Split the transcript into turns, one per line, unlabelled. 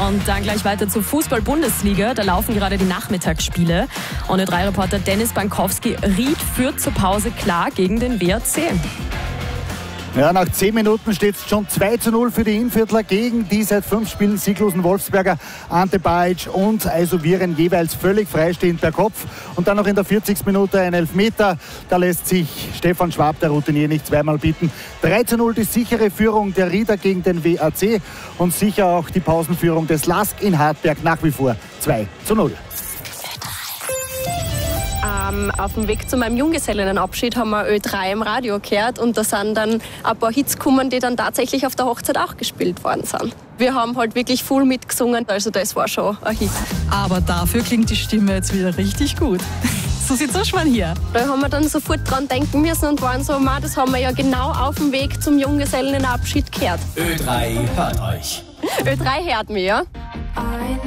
Und dann gleich weiter zur Fußball-Bundesliga. Da laufen gerade die Nachmittagsspiele. Und Ö3-Reporter Dennis Bankowski: Ried führt zur Pause klar gegen den WRC.
Ja, nach 10 Minuten steht es schon 2:0 für die Innviertler gegen die seit 5 Spielen sieglosen Wolfsberger. Ante Bajic und Aiso Viren jeweils völlig freistehend per Kopf. Und dann noch in der 40. Minute ein Elfmeter. Da lässt sich Stefan Schwab, der Routinier, nicht zweimal bieten. 3:0 die sichere Führung der Rieder gegen den WAC und sicher auch die Pausenführung des LASK in Hartberg nach wie vor 2:0.
Auf dem Weg zu meinem Junggesellinnenabschied haben wir Ö3 im Radio gehört und da sind dann ein paar Hits gekommen, die dann tatsächlich auf der Hochzeit auch gespielt worden sind. Wir haben halt wirklich voll mitgesungen, also das war schon ein Hit.
Aber dafür klingt die Stimme jetzt wieder richtig gut. So sieht's aus, schon hier.
Da haben wir dann sofort dran denken müssen und waren so, das haben wir ja genau auf dem Weg zum Junggesellinnenabschied gehört.
Ö3 hört euch.
Ö3 hört mich, ja.